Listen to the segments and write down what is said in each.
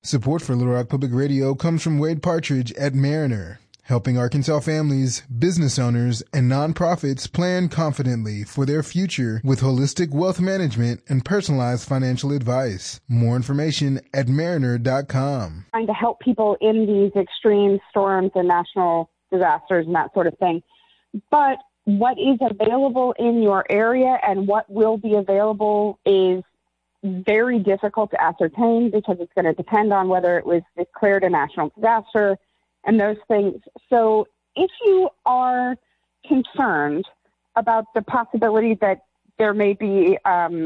Support for Little Rock Public Radio comes from Wade Partridge at Mariner, helping Arkansas families, business owners, and nonprofits plan confidently for their future with holistic wealth management and personalized financial advice. More information at mariner.com. Trying to help people in these extreme storms and national disasters and that sort of thing. But what is available in your area and what will be available is very difficult to ascertain because it's going to depend on whether it was declared a national disaster and those things. So if you are concerned about the possibility that there may be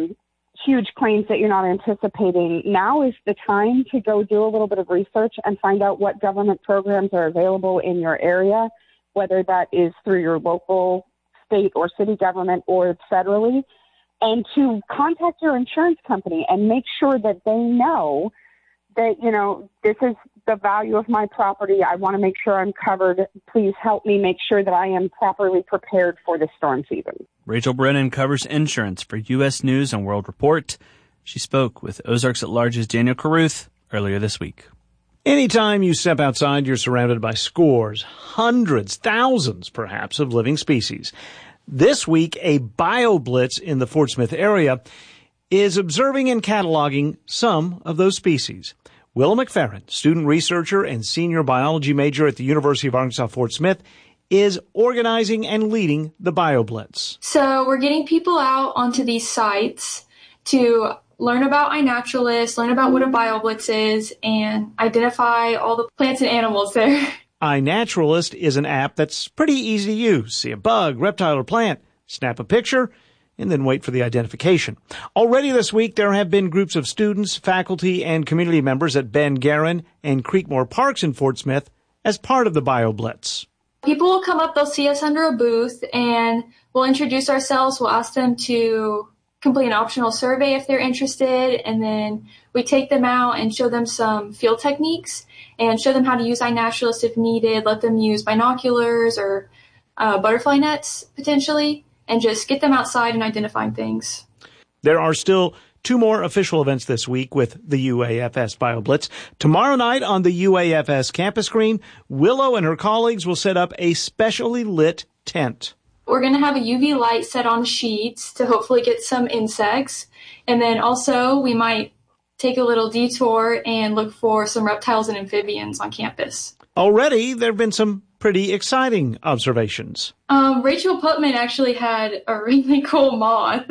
huge claims that you're not anticipating, now is the time to go do a little bit of research and find out what government programs are available in your area, whether that is through your local, state, or city government or federally, and to contact your insurance company and make sure that they know that, you know, this is the value of my property. I want to make sure I'm covered. Please help me make sure that I am properly prepared for the storm season. Rachel Brennan covers insurance for U.S. News and World Report. She spoke with Ozarks at Large's Daniel Carruth earlier this week. Anytime you step outside, you're surrounded by scores, hundreds, thousands perhaps of living species. This week, a BioBlitz in the Fort Smith area is observing and cataloging some of those species. Willa McFerrin, student researcher and senior biology major at the University of Arkansas Fort Smith, is organizing and leading the BioBlitz. So we're getting people out onto these sites to learn about iNaturalist, learn about what a BioBlitz is, and identify all the plants and animals there. iNaturalist is an app that's pretty easy to use. See a bug, reptile, or plant, snap a picture, and then wait for the identification. Already this week, there have been groups of students, faculty, and community members at Ben Garin and Creekmore Parks in Fort Smith as part of the BioBlitz. People will come up, they'll see us under a booth, and we'll introduce ourselves. We'll ask them to complete an optional survey if they're interested, and then we take them out and show them some field techniques and show them how to use iNaturalist if needed, let them use binoculars or butterfly nets potentially, and just get them outside and identifying things. There are still 2 more official events this week with the UAFS BioBlitz. Tomorrow night on the UAFS campus green, Willow and her colleagues will set up a specially lit tent. We're going to have a UV light set on sheets to hopefully get some insects. And then also we might take a little detour and look for some reptiles and amphibians on campus. Already, there have been some pretty exciting observations. Rachel Putman actually had a really cool moth.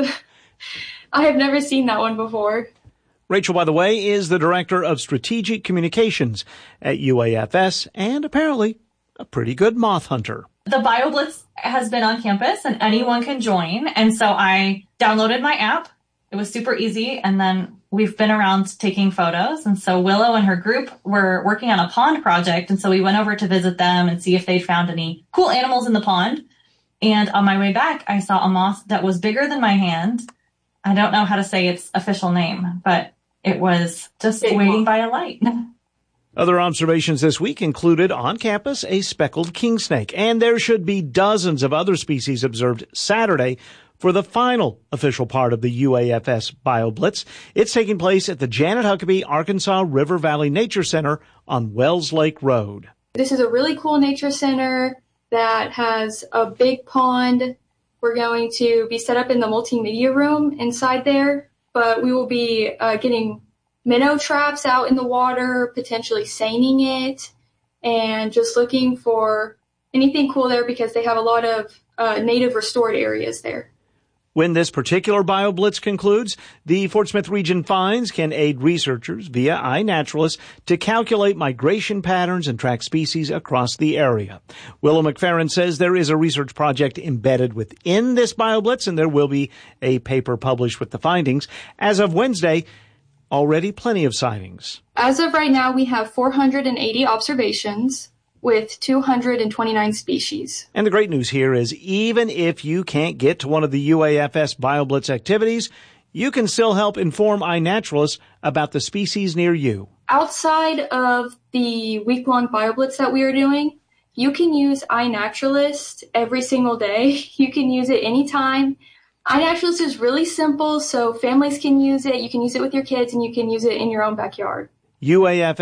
I have never seen that one before. Rachel, by the way, is the Director of Strategic Communications at UAFS and apparently a pretty good moth hunter. The BioBlitz has been on campus and anyone can join. And so I downloaded my app. It was super easy. And then we've been around taking photos. And so Willow and her group were working on a pond project. And so we went over to visit them and see if they'd found any cool animals in the pond. And on my way back, I saw a moth that was bigger than my hand. I don't know how to say its official name, but it was just waiting by a light. Other observations this week included on campus a speckled king snake, and there should be dozens of other species observed Saturday for the final official part of the UAFS BioBlitz. It's taking place at the Janet Huckabee Arkansas River Valley Nature Center on Wells Lake Road. This is a really cool nature center that has a big pond. We're going to be set up in the multimedia room inside there, but we will be getting minnow traps out in the water, potentially seining it, and just looking for anything cool there because they have a lot of native restored areas there. When this particular BioBlitz concludes, the Fort Smith region finds can aid researchers via iNaturalist to calculate migration patterns and track species across the area. Willa McFerrin says there is a research project embedded within this BioBlitz, and there will be a paper published with the findings. As of Wednesday, already plenty of sightings. As of right now, we have 480 observations with 229 species. And the great news here is even if you can't get to one of the UAFS BioBlitz activities, you can still help inform iNaturalist about the species near you. Outside of the week-long BioBlitz that we are doing, you can use iNaturalist every single day. You can use it anytime. iNaturalist is really simple, so families can use it. You can use it with your kids, and you can use it in your own backyard. UAFS